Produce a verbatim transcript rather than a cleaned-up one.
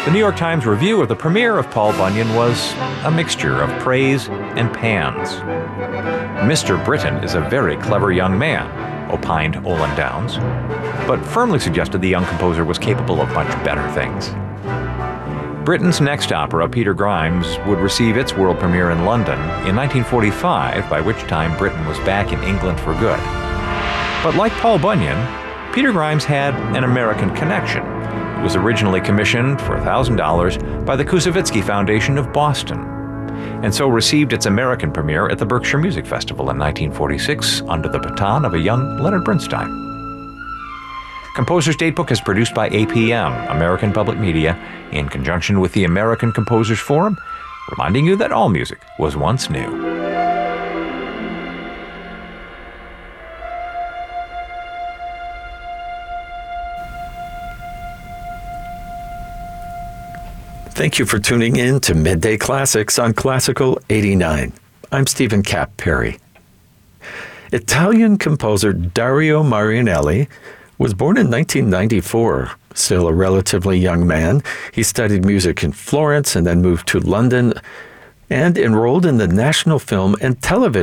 The New York Times review of the premiere of Paul Bunyan was a mixture of praise and pans. Mister Britten is a very clever young man, opined Olin Downs, but firmly suggested the young composer was capable of much better things. Britten's next opera, Peter Grimes, would receive its world premiere in London in nineteen forty-five, by which time Britten was back in England for good. But like Paul Bunyan, Peter Grimes had an American connection. It was originally commissioned for one thousand dollars by the Koussevitzky Foundation of Boston, and so received its American premiere at the Berkshire Music Festival in nineteen forty-six under the baton of a young Leonard Bernstein. Composer's Datebook is produced by A P M, American Public Media, in conjunction with the American Composers Forum, reminding you that all music was once new. Thank you for tuning in to Midday Classics on Classical eighty-nine. I'm Stephen Kapp Perry. Italian composer Dario Marianelli was born in nineteen ninety-four. Still a relatively young man, he studied music in Florence and then moved to London and enrolled in the National Film and Television